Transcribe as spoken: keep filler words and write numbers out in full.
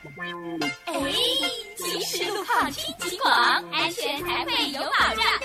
哎，及时路况听警广，安全才会有保障。